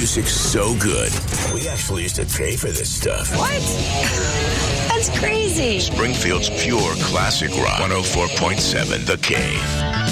music's so good, we actually used to pay for this stuff. What? That's crazy. Springfield's pure classic rock. 104.7 The Cave.